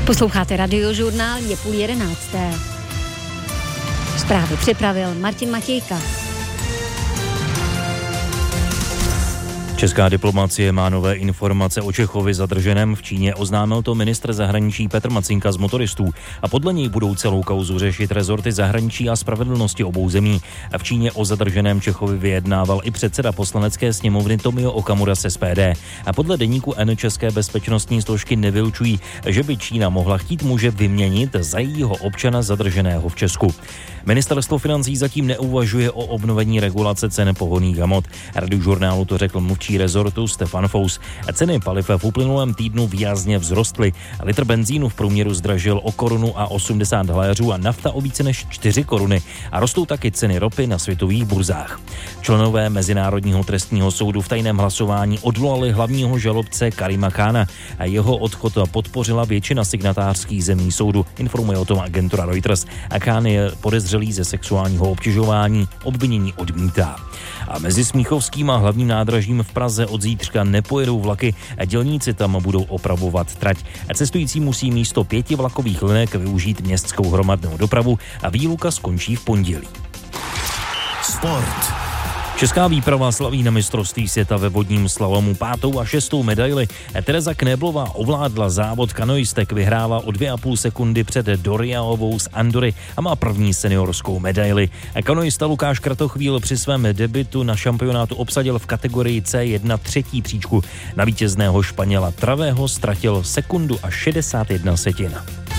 Posloucháte Radiožurnál, je 10:30. Zprávy připravil Martin Matějka. Česká diplomacie má nové informace o Čechovi zadrženém v Číně, oznámil to ministr zahraničí Petr Macinka z Motoristů a podle něj budou celou kauzu řešit rezorty zahraničí a spravedlnosti obou zemí. A v Číně o zadrženém Čechovi vyjednával i předseda poslanecké sněmovny Tomio Okamura z SPD. A podle deníku N české bezpečnostní složky nevylučují, že by Čína mohla chtít muže vyměnit za jejího občana zadrženého v Česku. Ministerstvo financí zatím neuvažuje o obnovení regulace cen pohonných hmot. Radiožurnálu to řekl mluvčí rezortu Stefan Fous. Ceny paliv v uplynulém týdnu výrazně vzrostly. Litr benzínu v průměru zdražil o 1,80 Kč a nafta o více než 4 koruny. A rostou taky ceny ropy na světových burzách. Členové Mezinárodního trestního soudu v tajném hlasování odvolali hlavního žalobce Karima Khána a jeho odchod podpořila většina signatářských zemí soudu, informuje o tom agentura Reuters. A Khán je podezřelý ze sexuálního obtěžování, obvinění odmítá. A mezi Smíchovským a hlavním nádražím v Praze od zítřka nepojedou vlaky a dělníci tam budou opravovat trať. A cestující musí místo 5 vlakových linek využít městskou hromadnou dopravu a výluka skončí v pondělí. Sport. Česká výprava slaví na mistrovství světa ve vodním slalomu 5. a 6. medaili. Tereza Knéblová ovládla závod kanoistek, vyhrála o 2,5 sekundy před Doriaovou z Andory a má první seniorskou medaili. Kanoista Lukáš Kratochvíl při svém debutu na šampionátu obsadil v kategorii C1 třetí příčku. Na vítězného Španěla Travého ztratil sekundu a 61 setin.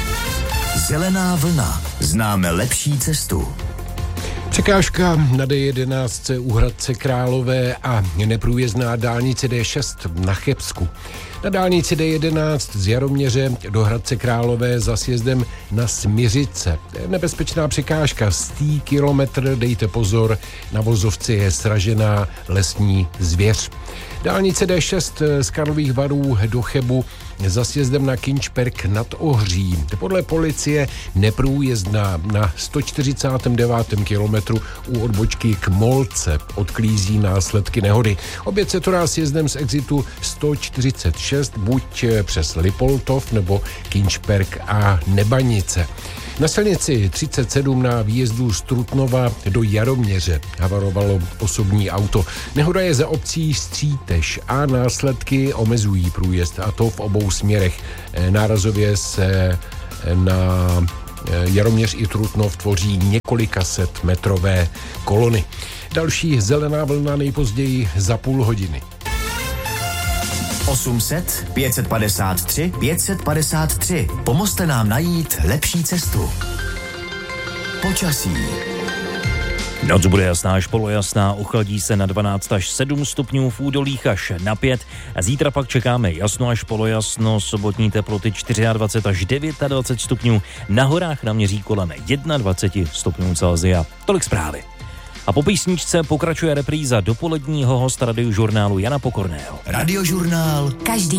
Zelená vlna. Známe lepší cestu. Překážka na D11 u Hradce Králové a neprůjezdná dálnice D6 na Chebsku. Na dálnici D11 z Jaroměře do Hradce Králové za sjezdem na Smiřice. Nebezpečná překážka, 100 kilometr, dejte pozor, na vozovce je sražená lesní zvěř. Dálnice D6 z Karlových Varů do Chebu za sjezdem na Kinčperk nad Ohří. Podle policie neprůjezdná na 149. kilometru u odbočky k Molce odklízí následky nehody. Oběť se to dá sjezdem z exitu 146 buď přes Lipoltov nebo Kinčperk a Nebanice. Na silnici 37 na výjezdu z Trutnova do Jaroměře havarovalo osobní auto. Nehoda je za obcí Střítež a následky omezují průjezd, a to v obou směrech. Nárazově se na Jaroměř i Trutnov tvoří několika set metrové kolony. Další zelená vlna nejpozději za půl hodiny. 800 553 553. Pomozte nám najít lepší cestu. Počasí. Noc bude jasná až polojasná, ochladí se na 12 až 7 stupňů, v údolích až na 5. A zítra pak čekáme jasno až polojasno, sobotní teploty 24 až 29 stupňů, na horách naměří kolem 21 stupňů Celsia. Tolik zprávy. A po písničce pokračuje repríza dopoledního hosta Radiožurnálu Jana Pokorného. Radiožurnál. Každý